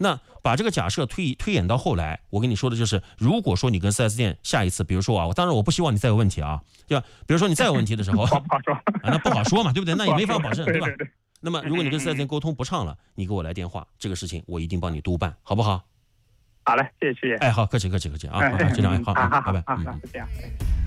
那把这个假设推演到后来，我跟你说的就是，如果说你跟 4S 店下一次，比如说啊，当然我不希望你再有问题啊，对吧？比如说你再有问题的时候， 不好说那不好说嘛，对不对？那也没法保证，对吧？ 对。 那么如果你跟4S 店沟通不畅了，你给我来电话，这个事情我一定帮你督办，好不好？ 好嘞，谢谢。 哎，好，客气啊，好，就这样，好，拜拜。 是这样。